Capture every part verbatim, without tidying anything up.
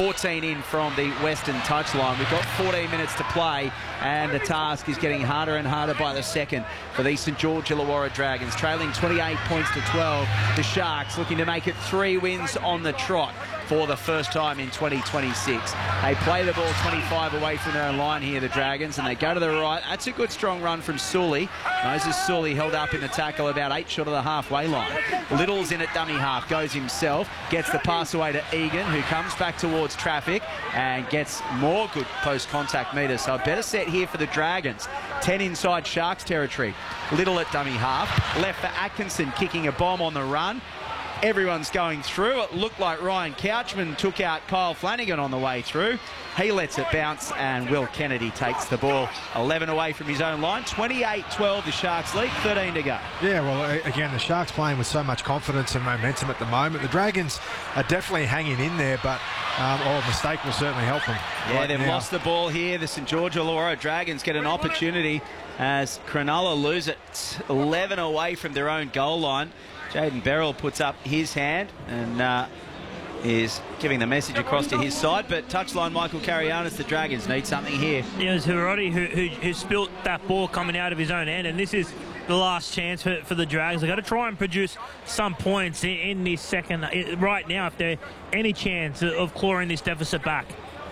fourteen in from the western touchline. We've got fourteen minutes to play, and the task is getting harder and harder by the second for the St George Illawarra Dragons, trailing twenty-eight points to twelve. The Sharks looking to make it three wins on the trot for the first time in twenty twenty-six. They play the ball twenty-five away from their own line here, the Dragons, and they go to the right. That's a good strong run from Sully. Moses Sully held up in the tackle about eight short of the halfway line. Little's in at dummy half, goes himself, gets the pass away to Egan, who comes back towards traffic and gets more good post-contact meters. So a better set here for the Dragons. ten inside Sharks territory. Little at dummy half, left for Atkinson, kicking a bomb on the run. Everyone's going through. It looked like Ryan Couchman took out Kyle Flanagan on the way through. He lets it bounce, and Will Kennedy takes the ball. eleven away from his own line. twenty-eight twelve, the Sharks lead. thirteen to go. Yeah, well, again, the Sharks playing with so much confidence and momentum at the moment. The Dragons are definitely hanging in there, but um, oh, a mistake will certainly help them. Yeah, right they've now. lost the ball here. The St George Illawarra Dragons get an opportunity as Cronulla lose it eleven away from their own goal line. Jaden Beryl puts up his hand and uh, is giving the message across to his side. But touchline Michael Carianis, the Dragons need something here. Yeah, it was Hiroti who, who, who spilt that ball coming out of his own end, and this is the last chance for, for the Dragons. They've got to try and produce some points in, in this second, right now, if there's any chance of clawing this deficit back.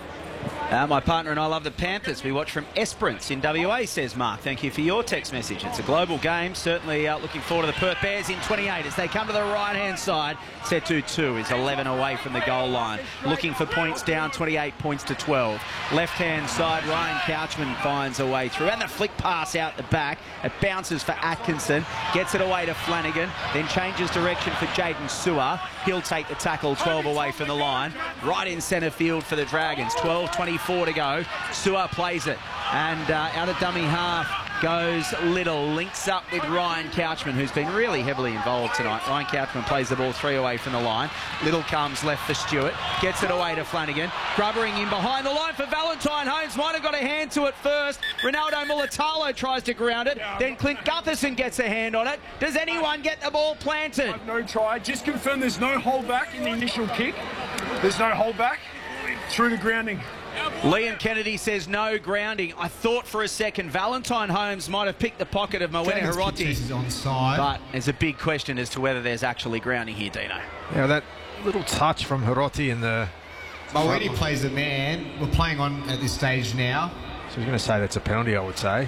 Uh, my partner and I love the Panthers. We watch from Esperance in W A, says Mark. Thank you for your text message. It's a global game. Certainly uh, looking forward to the Perth Bears in twenty-eight as they come to the right-hand side. Setu two is eleven away from the goal line. Looking for points down, twenty-eight points to twelve. Left-hand side, Ryan Couchman finds a way through. And the flick pass out the back. It bounces for Atkinson. Gets it away to Flanagan. Then changes direction for Jaden Sewer. He'll take the tackle, twelve away from the line. Right in centre field for the Dragons. twelve twenty-four to go. Sewer plays it. And uh, out of dummy half goes Little. Links up with Ryan Couchman, who's been really heavily involved tonight. Ryan Couchman plays the ball three away from the line. Little comes left for Stewart. Gets it away to Flanagan. Grubbering in behind the line for Valentine Holmes. Might have got a hand to it first. Ronaldo Mulatalo tries to ground it. Then Clint Gutherson gets a hand on it. Does anyone get the ball planted? No try. Just confirm there's no holdback in the initial kick. There's no holdback through the grounding. Liam Kennedy says no grounding. I thought for a second Valentine Holmes might have picked the pocket of Mawena Hiroti. But there's a big question as to whether there's actually grounding here, Dino. Yeah, that little touch from Hiroti in the... Mawena plays the man. We're playing on at this stage now. So he's going to say that's a penalty, I would say.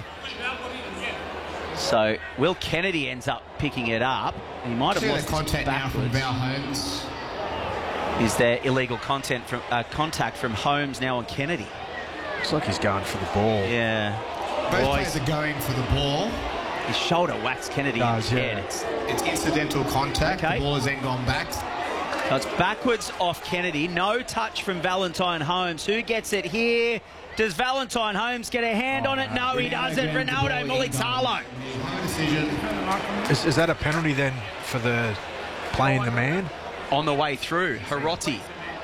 So Will Kennedy ends up picking it up. He might have lost contact now from Val Holmes. Is there illegal content from uh, contact from Holmes now on Kennedy? Looks like he's going for the ball. Yeah. Both Boys. players are going for the ball. His shoulder whacks Kennedy Does, in the yeah. head. It's, It's incidental contact. Okay. The ball has then gone back. so it's backwards off Kennedy. No touch from Valentine Holmes. Who gets it here? Does Valentine Holmes get a hand on it? No, he doesn't. Ronaldo Mulatalo. Decision. Is, is that a penalty then for the playing the man? On the way through, Hiroti.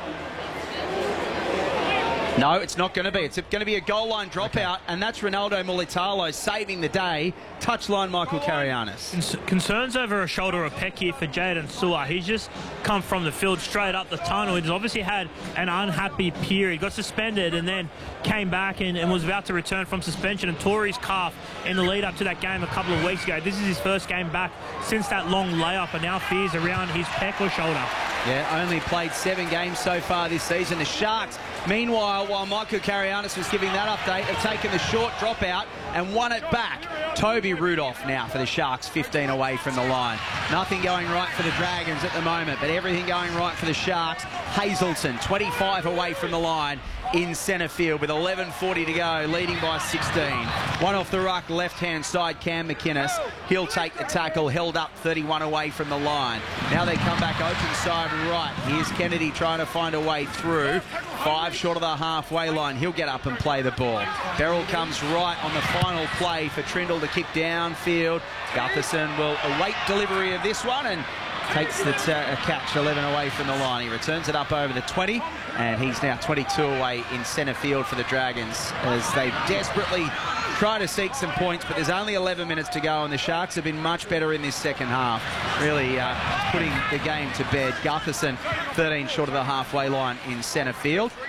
No, it's not going to be. It's going to be a goal line dropout, okay. And that's Ronaldo Mulatalo saving the day. Touchline Michael Carianis. Concerns over a shoulder of peck here for Jaden Sewer. He's just come from the field straight up the tunnel. He's obviously had an unhappy period. Got suspended and then came back and, and was about to return from suspension and tore his calf in the lead up to that game a couple of weeks ago. This is his first game back since that long layup, and now fears around his pec or shoulder. Yeah, only played seven games so far this season. The Sharks, meanwhile, while Michael Carianis was giving that update, have taken the short dropout and won it back. Toby Rudolph now for the Sharks, fifteen away from the line. Nothing going right for the Dragons at the moment, but everything going right for the Sharks. Hazelton, twenty-five away from the line in centre field with eleven forty to go, leading by sixteen. One off the ruck, left-hand side, Cam McInnes. He'll take the tackle, held up thirty-one away from the line. Now they come back open side right. Here's Kennedy trying to find a way through. Five short of the halfway line. He'll get up and play the ball. Beryl comes right on the final play for Trindle to kick downfield. Gutherson will await delivery of this one and takes the catch eleven away from the line. He returns it up over the twenty, and he's now twenty-two away in centre field for the Dragons as they desperately try to seek some points, but there's only eleven minutes to go, and the Sharks have been much better in this second half, really uh, putting the game to bed. Gutherson, thirteen short of the halfway line in centre field.